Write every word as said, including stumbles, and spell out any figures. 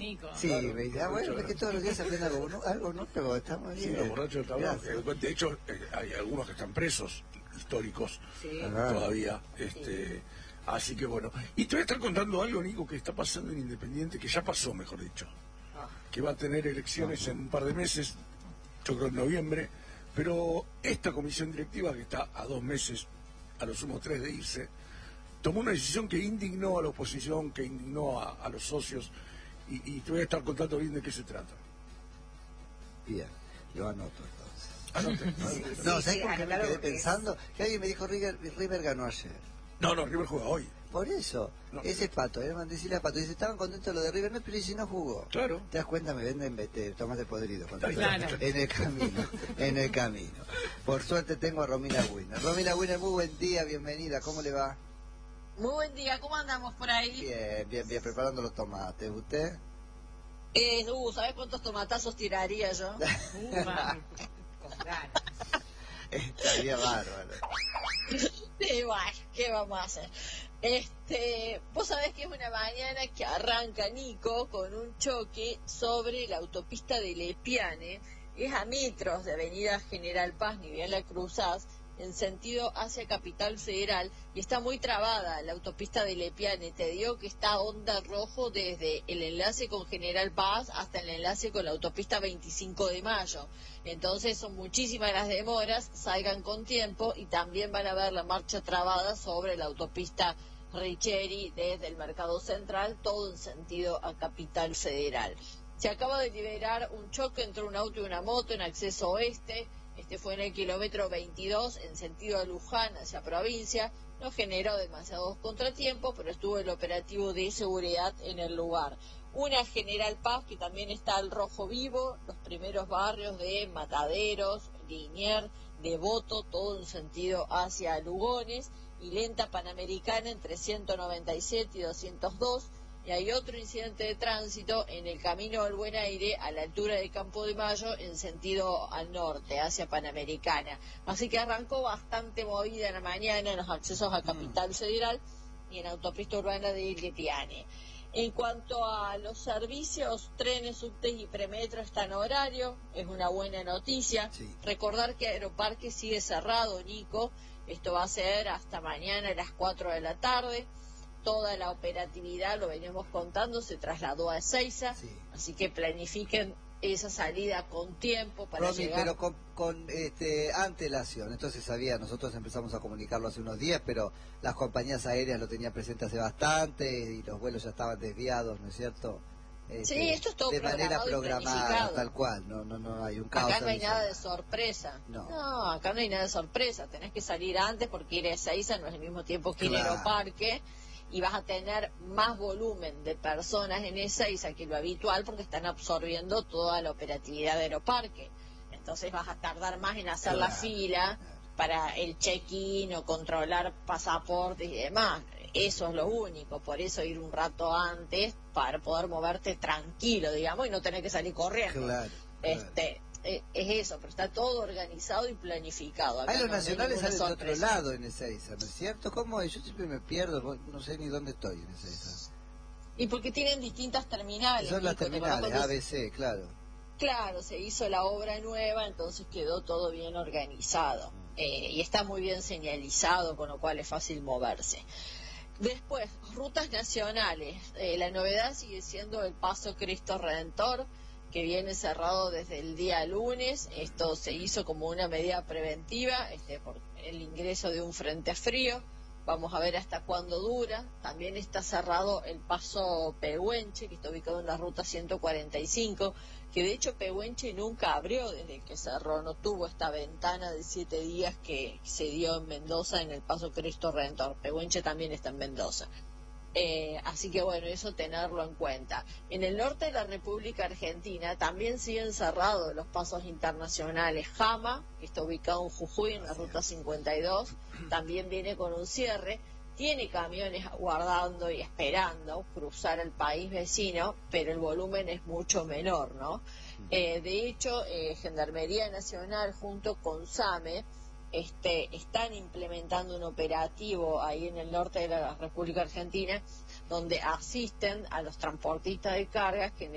Nico. Sí, Claro, me dice, ah, bueno, es que todos los días se aprende algo, nu- algo nuevo, estamos Sí, bien. los borrachos del tablao. Gracias. De hecho, eh, hay algunos que están presos, históricos, Sí. Ajá. todavía. Este, así que bueno. Y te voy a estar contando algo, Nico, que está pasando en Independiente, que ya pasó, mejor dicho. Que va a tener elecciones en un par de meses, yo creo en noviembre, pero esta comisión directiva, que está a dos meses, a lo sumo tres de irse, tomó una decisión que indignó a la oposición, que indignó a, a los socios, y, y te voy a estar contando bien de qué se trata. Bien, lo anoto entonces. Anote. No, Sí, ¿sabes sí, por qué me claro, quedé porque pensando? Que alguien me dijo, River, River ganó ayer. No, no, River juega hoy. Por eso, No. ese es Pato, eh, decirle a Pato, dice, estaban contentos lo de River, no, pero ¿y si no jugó? Claro. ¿Te das cuenta? Me venden este, tomate podrido. cuando Claro. estoy En el camino, en el camino. Por suerte tengo a Romina Wiener. Romina Wiener, muy buen día, bienvenida, ¿cómo le va? Muy buen día, ¿cómo andamos por ahí? Bien, bien, bien, preparando los tomates, ¿usted? Eh, uh, ¿sabés cuántos tomatazos tiraría yo? Ufa, con ganas. Estaría bárbaro. Sí, bueno, ¿qué vamos a hacer? Este, vos sabés que es una mañana que arranca Nico con un choque sobre la autopista de Lepiane, es a metros de Avenida General Paz, ni bien la cruzás, en sentido hacia Capital Federal, y está muy trabada la autopista de Lepiane. Te digo que está onda rojo desde el enlace con General Paz hasta el enlace con la autopista veinticinco de mayo. Entonces son muchísimas las demoras, salgan con tiempo, y también van a ver la marcha trabada sobre la autopista Richeri desde el Mercado Central, todo en sentido a Capital Federal. Se acaba de liberar un choque entre un auto y una moto en acceso oeste. Este fue en el kilómetro veintidós en sentido a Luján hacia provincia. No generó demasiados contratiempos, pero estuvo el operativo de seguridad en el lugar. Una General Paz, que también está al rojo vivo, los primeros barrios de Mataderos, Liniers, Devoto, todo en sentido hacia Lugones, y lenta Panamericana entre ciento noventa y siete y doscientos dos. Y hay otro incidente de tránsito en el camino al Buen Aire, a la altura de Campo de Mayo, en sentido al norte, hacia Panamericana. Así que arrancó bastante movida en la mañana en los accesos a Capital Federal y en la autopista urbana de Lepiane. En cuanto a los servicios, trenes, subtes y premetro están en horario, es una buena noticia. Sí. Recordar que Aeroparque sigue cerrado, Nico, esto va a ser hasta mañana a las cuatro de la tarde. Toda la operatividad, lo venimos contando, se trasladó a Ezeiza, Sí. así que planifiquen esa salida con tiempo para Romy, llegar. pero con, con este, antelación, entonces sabía, nosotros empezamos a comunicarlo hace unos días, pero las compañías aéreas lo tenían presente hace bastante y los vuelos ya estaban desviados, ¿no es cierto? Este, Sí, esto es todo de manera programado y programada, planificado. tal cual, no, no, no hay un caos. Acá no hay adicional. nada de sorpresa. No. acá no hay nada de sorpresa. Tenés que salir antes porque ir a Ezeiza no es el mismo tiempo que ir a Claro. Aeroparque, y vas a tener más volumen de personas en Ezeiza que lo habitual porque están absorbiendo toda la operatividad de Aeroparque. Entonces vas a tardar más en hacer la Claro. fila para el check-in o controlar pasaportes y demás. Eso es lo único, por eso ir un rato antes para poder moverte tranquilo, digamos, y no tener que salir corriendo. Claro, claro. Este, eh, es eso, pero está todo organizado y planificado. Acá Ahí los no hay nacionales ninguna salen de otro sorpresa. lado en Ezeiza, ¿no es cierto? ¿Cómo es? Yo siempre me pierdo, no sé ni dónde estoy en Ezeiza. Y porque tienen distintas terminales. Son las Nico, ¿te terminales, acordás A cuando B C, claro. Claro, se hizo la obra nueva, entonces quedó todo bien organizado eh, y está muy bien señalizado, con lo cual es fácil moverse. Después, rutas nacionales. Eh, la novedad sigue siendo el Paso Cristo Redentor, que viene cerrado desde el día lunes. Esto se hizo como una medida preventiva este, por el ingreso de un frente frío. Vamos a ver hasta cuándo dura. También está cerrado el paso Pehuenche, que está ubicado en la ruta ciento cuarenta y cinco, que de hecho Pehuenche nunca abrió desde que cerró, no tuvo esta ventana de siete días que se dio en Mendoza en el paso Cristo Redentor. Pehuenche también está en Mendoza. Eh, así que bueno, eso tenerlo en cuenta. En el norte de la República Argentina también siguen cerrados los pasos internacionales. Jama, que está ubicado en Jujuy en la ruta cincuenta y dos, también viene con un cierre. Tiene camiones aguardando y esperando cruzar el país vecino, pero el volumen es mucho menor, ¿no? Eh, de hecho, eh, Gendarmería Nacional junto con SAME Este, están implementando un operativo ahí en el norte de la República Argentina donde asisten a los transportistas de cargas que